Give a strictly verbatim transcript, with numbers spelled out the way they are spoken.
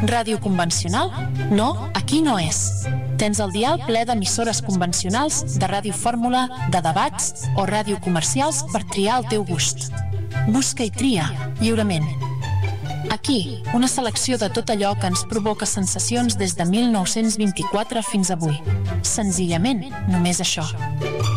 Ràdio convencional? No, aquí no és. Tens el dial ple d'emissores convencionals, de ràdio fórmula, de debats o ràdio comercials per triar el teu gust. Busca i tria, lliurement. Aquí, una selecció de tot allò que ens provoca sensacions des de mil nou-cents vint-i-quatre fins avui. Senzillament, només això.